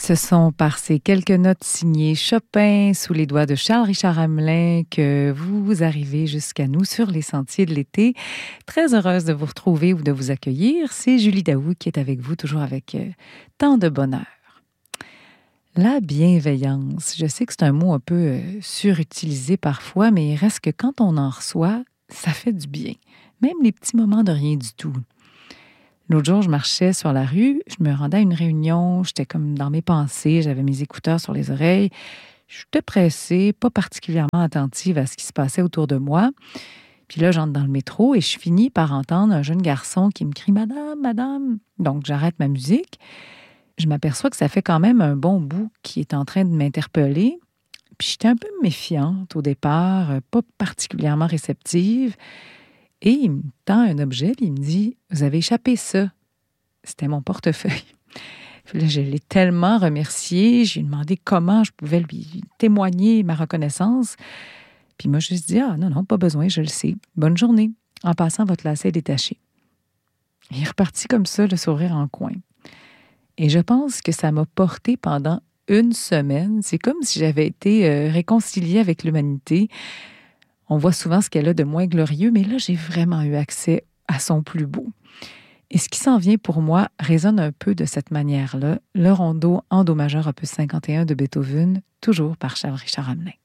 Ce sont par ces quelques notes signées Chopin sous les doigts de Charles-Richard Hamelin que vous arrivez jusqu'à nous sur les sentiers de l'été. Très heureuse de vous retrouver ou de vous accueillir. C'est Julie Daoust qui est avec vous, toujours avec tant de bonheur. La bienveillance, je sais que c'est un mot un peu surutilisé parfois, mais il reste que quand on en reçoit, ça fait du bien. Même les petits moments de rien du tout. L'autre jour, je marchais sur la rue, je me rendais à une réunion, j'étais comme dans mes pensées, j'avais mes écouteurs sur les oreilles. J'étais pressée, pas particulièrement attentive à ce qui se passait autour de moi. Puis là, j'entre dans le métro et je finis par entendre un jeune garçon qui me crie « Madame, madame ». Donc, j'arrête ma musique. Je m'aperçois que ça fait quand même un bon bout qu'il est en train de m'interpeller. Puis j'étais un peu méfiante au départ, pas particulièrement réceptive. Et il me tend un objet, puis il me dit « Vous avez échappé ça. » C'était mon portefeuille. Puis là, je l'ai tellement remercié. J'ai demandé comment je pouvais lui témoigner ma reconnaissance. Puis moi, je me suis dit « Ah non, pas besoin, je le sais. Bonne journée. En passant, votre lacet est détaché. » Il est reparti comme ça, le sourire en coin. Et je pense que ça m'a porté pendant une semaine. C'est comme si j'avais été réconciliée avec l'humanité. On voit souvent ce qu'elle a de moins glorieux, mais là, j'ai vraiment eu accès à son plus beau. Et ce qui s'en vient pour moi résonne un peu de cette manière-là, le rondo en do majeur opus 51 de Beethoven, toujours par Charles-Richard Hamelin.